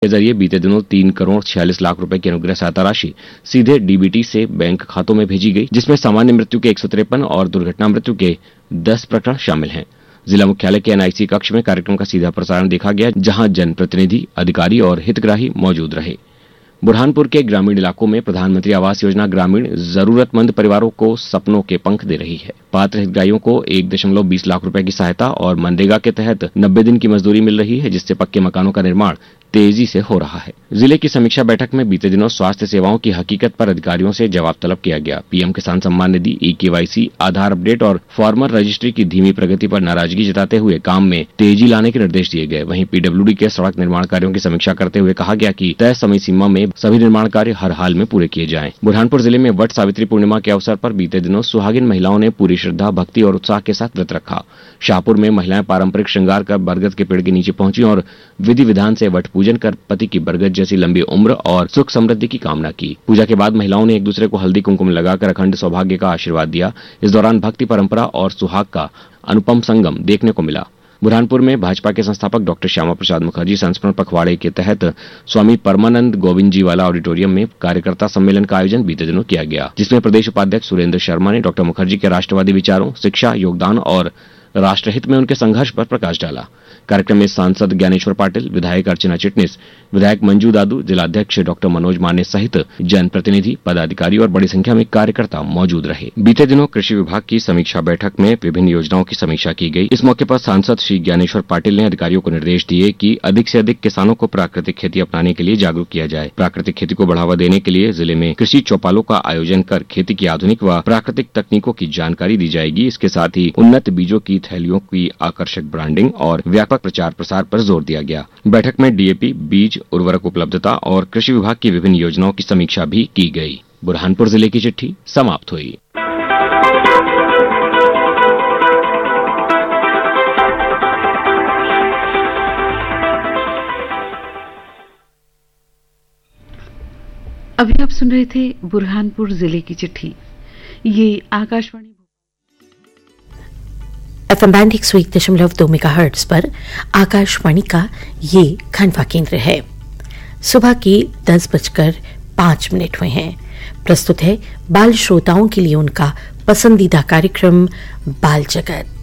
के जरिए बीते दिनों 3 करोड़ 46 लाख रुपए की अनुग्रह सहायता राशि सीधे डीबीटी से बैंक खातों में भेजी गई, जिसमें सामान्य मृत्यु के 153 और दुर्घटना मृत्यु के 10 प्रकरण शामिल हैं। जिला मुख्यालय के एनआईसी कक्ष में कार्यक्रम का सीधा प्रसारण देखा गया, जहां जनप्रतिनिधि, अधिकारी और हितग्राही मौजूद रहे। बुरहानपुर के ग्रामीण इलाकों में प्रधानमंत्री आवास योजना ग्रामीण जरूरतमंद परिवारों को सपनों के पंख दे रही है। पात्र हितग्राहियों को 1.20 लाख रुपए की सहायता और मनरेगा के तहत 90 दिन की मजदूरी मिल रही है, जिससे पक्के मकानों का निर्माण तेजी से हो रहा है। जिले की समीक्षा बैठक में बीते दिनों स्वास्थ्य सेवाओं की हकीकत पर अधिकारियों से जवाब तलब किया गया। पीएम किसान सम्मान निधि, ई-केवाईसी, आधार अपडेट और फार्मर रजिस्ट्री की धीमी प्रगति पर नाराजगी जताते हुए काम में तेजी लाने के निर्देश दिए गए। वहीं पीडब्ल्यूडी के सड़क निर्माण कार्यों की समीक्षा करते हुए कहा गया कि तय समय सीमा में सभी निर्माण कार्य हर हाल में पूरे किए जाएं। बुरहानपुर जिले में वट सावित्री पूर्णिमा के अवसर पर बीते दिनों सुहागिन महिलाओं ने पूरी श्रद्धा, भक्ति और उत्साह के साथ व्रत रखा। शाहपुर में महिलाएं पारंपरिक श्रृंगार कर बरगद के पेड़ के नीचे पहुंची और विधि विधान से वट पूजन कर पति की बरगद जैसी लंबी उम्र और सुख समृद्धि की कामना की। पूजा के बाद महिलाओं ने एक दूसरे को हल्दी कुंकुम लगाकर अखंड सौभाग्य का आशीर्वाद दिया। इस दौरान भक्ति, परंपरा और सुहाग का अनुपम संगम देखने को मिला। बुरहानपुर में भाजपा के संस्थापक डॉक्टर श्यामा प्रसाद मुखर्जी संस्मरण पखवाड़े के तहत स्वामी परमानंद गोविंद जी वाला ऑडिटोरियम में कार्यकर्ता सम्मेलन का आयोजन बीते दिनों किया गया, जिसमें प्रदेश उपाध्यक्ष सुरेंद्र शर्मा ने डॉक्टर मुखर्जी के राष्ट्रवादी विचारों, शिक्षा, योगदान और राष्ट्रहित में उनके संघर्ष पर प्रकाश डाला। कार्यक्रम में सांसद ज्ञानेश्वर पाटिल, विधायक अर्चना चिटनिस, विधायक मंजू दादू, जिलाध्यक्ष डॉक्टर मनोज माने सहित जनप्रतिनिधि, पदाधिकारी और बड़ी संख्या में कार्यकर्ता मौजूद रहे। बीते दिनों कृषि विभाग की समीक्षा बैठक में विभिन्न योजनाओं की समीक्षा की गई। इस मौके पर सांसद श्री ज्ञानेश्वर पाटिल ने अधिकारियों को निर्देश दिए कि अधिक से अधिक किसानों को प्राकृतिक खेती अपनाने के लिए जागरूक किया जाए। प्राकृतिक खेती को बढ़ावा देने के लिए जिले में कृषि चौपालों का आयोजन कर खेती की आधुनिक व प्राकृतिक तकनीकों की जानकारी दी जाएगी। इसके साथ ही उन्नत बीजों की थैलियों की आकर्षक ब्रांडिंग और व्यापक प्रचार प्रसार पर जोर दिया गया। बैठक में डीएपी, बीज, उर्वरक उपलब्धता और कृषि विभाग की विभिन्न योजनाओं की समीक्षा भी की गई। बुरहानपुर जिले की चिट्ठी समाप्त हुई। अभी आप सुन रहे थे बुरहानपुर जिले की चिट्ठी। ये आकाशवाणी एफएम बैंड 101.2 मेगाहर्ट्ज पर आकाशवाणी का ये खंडवा केंद्र है। सुबह के 10:05 हुए हैं। प्रस्तुत है बाल श्रोताओं के लिए उनका पसंदीदा कार्यक्रम बाल जगत।